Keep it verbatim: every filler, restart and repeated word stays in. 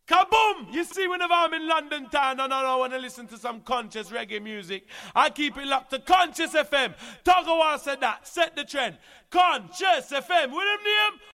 Kaboom! You see, whenever I'm in London town and I want to listen to some conscious reggae music, I keep it locked to Conscious F M. Togawa said that. Set the trend. Conscious F M. With him name?